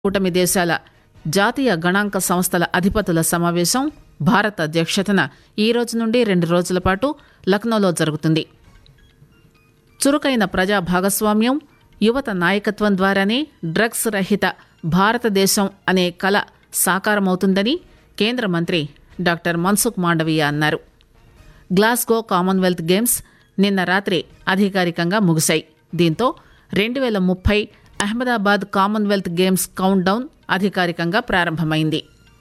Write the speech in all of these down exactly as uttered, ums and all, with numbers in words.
కూటమి దేశాల జాతీయ గణాంక సంస్థల అధిపతుల సమావేశం భారత్ అధ్యక్షతన ఈ రోజు నుండి రెండు రోజుల పాటు లక్నోలో జరుగుతుంది. చురుకైన ప్రజా భాగస్వామ్యం, యువత నాయకత్వం ద్వారానే డ్రగ్స్ రహిత భారతదేశం అనే కల సాకారమవుతుందని కేంద్ర మంత్రి డాక్టర్ మన్సుఖ్ మాండవీయ అన్నారు. గ్లాస్గో కామన్వెల్త్ గేమ్స్ నిన్న రాత్రి అధికారికంగా ముగిశాయి. దీంతో రెండు వేల ముప్పై Ahmedabad Commonwealth games count down అధికారికంగా ప్రారంభమైంది.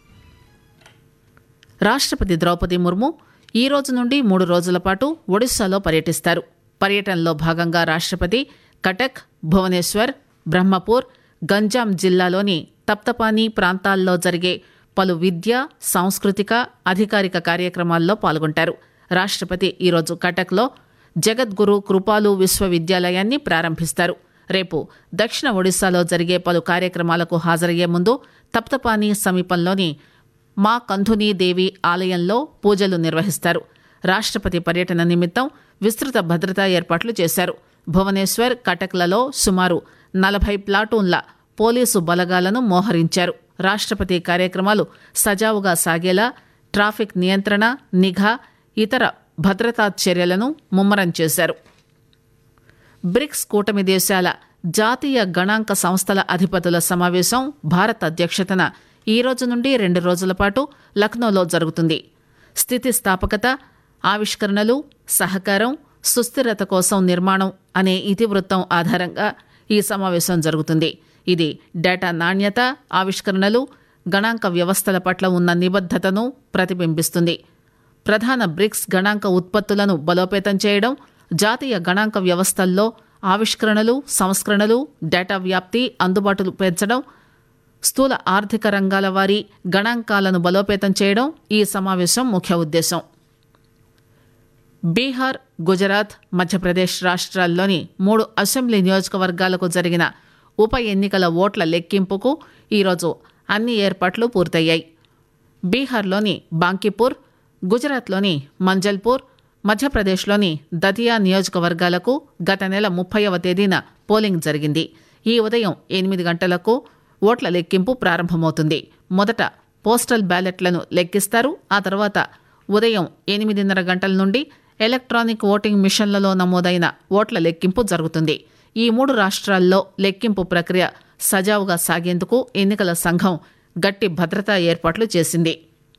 రాష్ట్రపతి ద్రౌపది ముర్ము ఈ రోజు నుండి మూడు రోజుల పాటు ఒడిశాలో పర్యటిస్తారు. పర్యటనలో భాగంగా రాష్ట్రపతి కటక్, భువనేశ్వర్, బ్రహ్మపూర్, గంజాం జిల్లాలోని తప్తపానీ ప్రాంతాల్లో జరిగే పలు విద్య, సాంస్కృతిక, అధికారిక కార్యక్రమాల్లో పాల్గొంటారు. రాష్ట్రపతి ఈరోజు కటక్లో జగద్గురు కృపాలు విశ్వవిద్యాలయాన్ని ప్రారంభిస్తారు. రేపు దక్షిణ ఒడిశాలో జరిగే పలు కార్యక్రమాలకు హాజరయ్యే ముందు తప్తపానీ సమీపంలోని మా కంధునీ దేవి ఆలయంలో పూజలు నిర్వహిస్తారు. రాష్ట్రపతి పర్యటన నిమిత్తం విస్తృత భద్రతా ఏర్పాట్లు చేశారు. భువనేశ్వర్, కటక్లలో సుమారు నలభై ప్లాటూన్ల పోలీసు బలగాలను మోహరించారు. రాష్ట్రపతి కార్యక్రమాలు సజావుగా సాగేలా ట్రాఫిక్ నియంత్రణ, నిఘా, ఇతర భద్రతా చర్యలను ముమ్మరం చేశారు. బ్రిక్స్ కూటమి దేశాల జాతీయ గణాంక సంస్థల అధిపతుల సమావేశం భారత్ అధ్యక్షతన ఈ రోజు నుండి రెండు రోజుల పాటు లక్నోలో జరుగుతుంది. స్థితిస్థాపకత, ఆవిష్కరణలు, సహకారం, సుస్థిరత కోసం నిర్మాణం అనే ఇతివృత్తం ఆధారంగా ఈ సమావేశం జరుగుతుంది. ఇది డేటా నాణ్యత, ఆవిష్కరణలు, గణాంక వ్యవస్థల పట్ల ఉన్న నిబద్ధతను ప్రతిబింబిస్తుంది. ప్రధాన బ్రిక్స్ గణాంక ఉత్పత్తులను బలోపేతం చేయడం, జాతీయ గణాంక వ్యవస్థల్లో ఆవిష్కరణలు, సంస్కరణలు, డేటా వ్యాప్తి, అందుబాటులు పెంచడం, స్థూల ఆర్థిక రంగాల వారీ గణాంకాలను బలోపేతం చేయడం ఈ సమావేశం ముఖ్య ఉద్దేశం. బీహార్, గుజరాత్, మధ్యప్రదేశ్ రాష్ట్రాల్లోని మూడు అసెంబ్లీ నియోజకవర్గాలకు జరిగిన ఉప ఎన్నికల ఓట్ల లెక్కింపుకు ఈరోజు అన్ని ఏర్పాట్లు పూర్తయ్యాయి. బీహార్లోని బాంకీపూర్, గుజరాత్లోని మంజల్పూర్, మధ్యప్రదేశ్లోని దతియా నియోజకవర్గాలకు గత నెల ముప్పైవ తేదీన పోలింగ్ జరిగింది. ఈ ఉదయం ఎనిమిది గంటలకు ఓట్ల లెక్కింపు ప్రారంభమవుతుంది. మొదట పోస్టల్ బ్యాలెట్లను లెక్కిస్తారు. ఆ తర్వాత ఉదయం ఎనిమిదిన్నర గంటల నుండి ఎలక్ట్రానిక్ ఓటింగ్ మిషన్లలో నమోదైన ఓట్ల లెక్కింపు జరుగుతుంది. ఈ మూడు రాష్ట్రాల్లో లెక్కింపు ప్రక్రియ సజావుగా సాగేందుకు ఎన్నికల సంఘం గట్టి భద్రతా ఏర్పాట్లు చేసింది.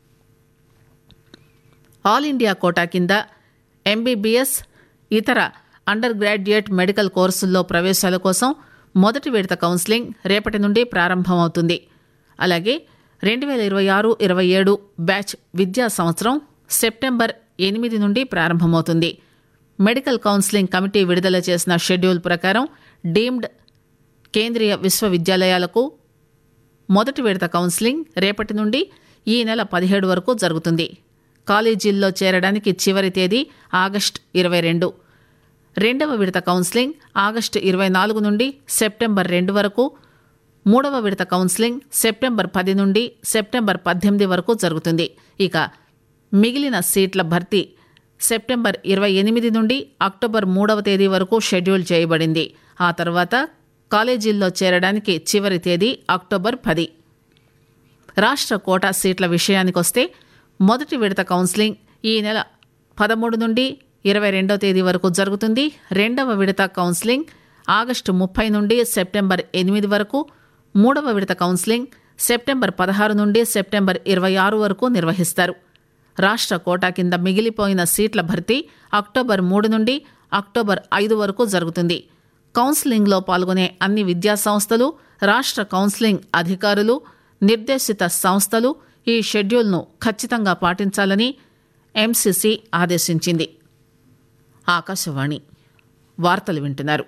ఆల్ ఇండియా కోటా కింద ఎంబీబీఎస్, ఇతర అండర్ గ్రాడ్యుయేట్ మెడికల్ కోర్సుల్లో ప్రవేశాల కోసం మొదటి విడత కౌన్సిలింగ్ రేపటి నుండి ప్రారంభమవుతుంది. అలాగే రెండు వేల ఇరవై ఆరు ఇరవై ఏడు బ్యాచ్ విద్యా సంవత్సరం సెప్టెంబర్ ఎనిమిది నుండి ప్రారంభమవుతుంది. మెడికల్ కౌన్సిలింగ్ కమిటీ విడుదల చేసిన షెడ్యూల్ ప్రకారం డీమ్డ్ కేంద్రీయ విశ్వవిద్యాలయాలకు మొదటి విడత కౌన్సిలింగ్ రేపటి నుండి ఈ నెల పదిహేడు వరకు జరుగుతుంది. కాలేజీల్లో చేరడానికి చివరి తేదీ ఆగస్టు ఇరవై రెండు. రెండవ విడత కౌన్సిలింగ్ ఆగస్టు ఇరవై నాలుగు నుండి సెప్టెంబర్ రెండు వరకు, మూడవ విడత కౌన్సిలింగ్ సెప్టెంబర్ పది నుండి సెప్టెంబర్ పద్దెనిమిది వరకు జరుగుతుంది. ఇక మిగిలిన సీట్ల భర్తీ సెప్టెంబర్ ఇరవై ఎనిమిది నుండి అక్టోబర్ మూడవ తేదీ వరకు షెడ్యూల్ చేయబడింది. ఆ తర్వాత కాలేజీల్లో చేరడానికి చివరి తేదీ అక్టోబర్ పది. రాష్ట్ర కోటా సీట్ల విషయానికొస్తే మొదటి విడత కౌన్సిలింగ్ ఈ నెల పదమూడు నుండి ఇరవై రెండవ తేదీ వరకు జరుగుతుంది. రెండవ విడత కౌన్సిలింగ్ ఆగస్టు ముప్పై నుండి సెప్టెంబర్ ఎనిమిది వరకు, మూడవ విడత కౌన్సిలింగ్ సెప్టెంబర్ పదహారు నుండి సెప్టెంబర్ ఇరవై ఆరు వరకు నిర్వహిస్తారు. రాష్ట్ర కోటా కింద మిగిలిపోయిన సీట్ల భర్తీ అక్టోబర్ మూడు నుండి అక్టోబర్ ఐదు వరకు జరుగుతుంది. కౌన్సిలింగ్లో పాల్గొనే అన్ని విద్యా సంస్థలు, రాష్ట్ర కౌన్సిలింగ్ అధికారులు, నిర్దేశిత సంస్థలు ఈ షెడ్యూల్ను ఖచ్చితంగా పాటించాలని ఎంసీసీ ఆదేశించింది. ఆకాశవాణి వార్తలు వింటున్నారు.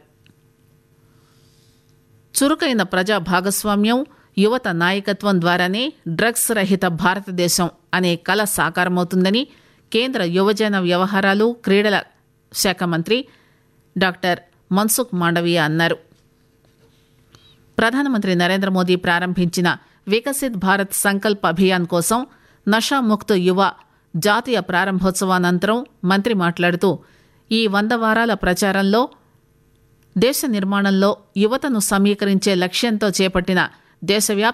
చురుకైన ప్రజా భాగస్వామ్యం, యువత నాయకత్వం ద్వారానే డ్రగ్స్ రహిత భారతదేశం అనే కల సాకారమవుతుందని కేంద్ర యువజన వ్యవహారాలు, క్రీడల శాఖ మంత్రి డాక్టర్ మన్సుఖ్ మాండవీయ అన్నారు. ప్రధానమంత్రి నరేంద్ర మోదీ ప్రారంభించిన వికసిత్ భారత్ సంకల్ప్ అభియాన్ కోసం నషాముక్త్ యువ జాతీయ ప్రారంభోత్సవానంతరం మంత్రి మాట్లాడుతూ ఈ వంద వారాల ప్రచారంలో దేశ నిర్మాణంలో యువతను సమీకరించే లక్ష్యంతో చేపట్టిన దేశవ్యాప్తంగా